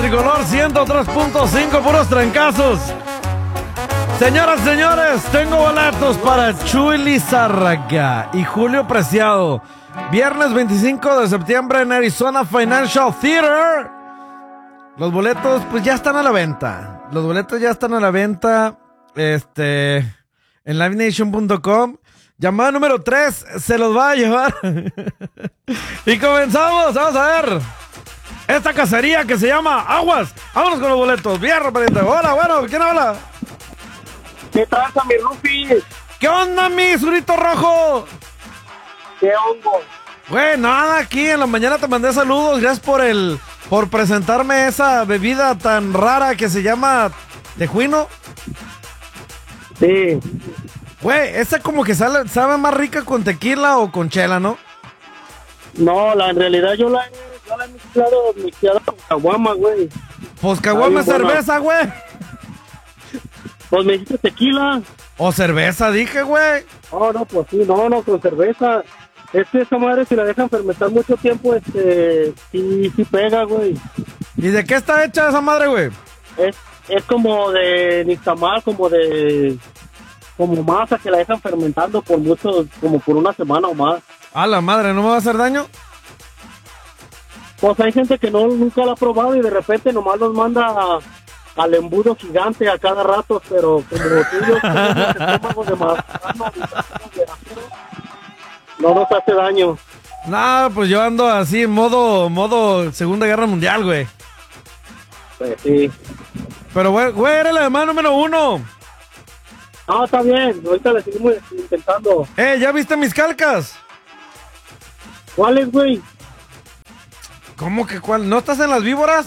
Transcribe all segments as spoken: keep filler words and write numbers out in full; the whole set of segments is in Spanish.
Tricolor ciento tres punto cinco, puros trancazos. Señoras, señores, tengo boletos para Chuy Lizárraga y Julio Preciado. Viernes veinticinco de septiembre en Arizona Financial Theater. Los boletos pues ya están a la venta. Los boletos ya están a la venta este, en live nation punto com. Llamada número tres se los va a llevar. Y comenzamos, vamos a ver esta cacería que se llama Aguas. Vámonos con los boletos. Bien, repente. Hola, bueno, ¿quién habla? ¿Qué tranza, mi Rufi? ¿Qué onda, mi surito rojo? ¿Qué hongo? Güey, nada, aquí en la mañana te mandé saludos. Gracias por el por presentarme esa bebida tan rara que se llama tejuino. Sí. Güey, esa como que sale, sabe más rica con tequila o con chela, ¿no? No, la, en realidad yo la, yo la he mezclado, mezclado con caguama, güey. Pues caguama es cerveza, güey. Pues me dijiste tequila. O cerveza, dije, güey. No, no, pues sí, no, no, con cerveza. Es que esa madre, si la dejan fermentar mucho tiempo, este, sí, sí pega, güey. ¿Y de qué está hecha esa madre, güey? Es, es como de nixtamal, como de, como masa que la dejan fermentando por mucho, como por una semana o más. A la madre, ¿no me va a hacer daño? Pues hay gente que no nunca la ha probado y de repente nomás los manda a, al embudo gigante a cada rato, pero como tuyos tenemos estómago de marrano, no nos hace daño. No, pues yo ando así, modo, modo Segunda Guerra Mundial, güey. Pues sí. Pero, güey, güey, eres la demanda número uno. No, está bien, ahorita le seguimos intentando. Eh, ¿ya viste mis calcas? ¿Cuáles, güey? ¿Cómo que cuál? ¿No estás en las víboras?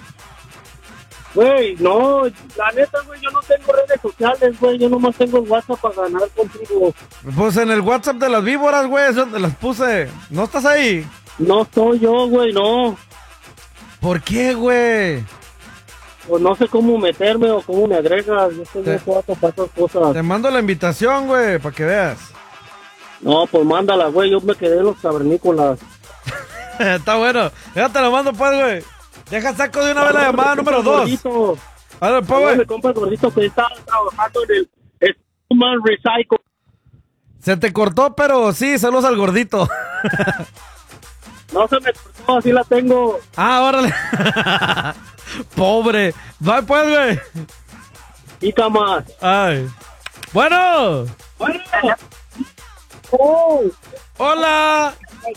Güey, no, la neta, güey, yo no tengo redes sociales, güey, yo nomás tengo el WhatsApp para ganar contigo. Pues en el WhatsApp de las víboras, güey, es donde las puse. ¿No estás ahí? No soy yo, güey, no. ¿Por qué, güey? Pues no sé cómo meterme o cómo me agregas, yo estoy muy cuatro para esas cosas. Te mando la invitación, güey, para que veas. No, pues mándala, güey, yo me quedé en los cavernícolas. Está bueno, ya te lo mando, pues, güey. Deja saco de una vez la llamada número dos. A ver, pues, güey. Me compa el gordito que está trabajando en el Human Recycle. Se te cortó, pero sí, saludos al gordito. No se me cortó, así la tengo. Ah, órale. Pobre. Va, pues, güey. Pica más. Ay. Bueno. Bueno. Oh. Hola.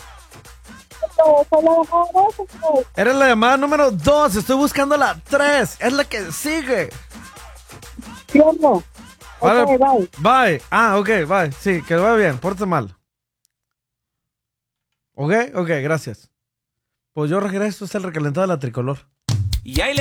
Eres la llamada número dos. Estoy buscando la tres. Es la que sigue. ¿Cómo? Vale, Okay, bye. Bye. Ah, ok, bye. Sí, que lo vaya bien. Pórtate mal. Ok, ok, gracias. Pues yo regreso. Es el recalentado de la tricolor. Y ahí le